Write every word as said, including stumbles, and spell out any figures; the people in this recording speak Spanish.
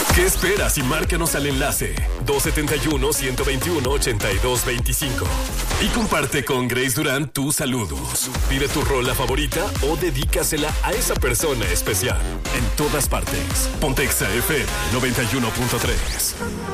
¿Qué esperas y márcanos al enlace dos siete uno, uno dos uno, ocho dos dos cinco y comparte con Grace Durán tus saludos? Pide tu rola favorita o dedícasela a esa persona especial. En todas partes. Pontexa F M noventa y uno punto tres.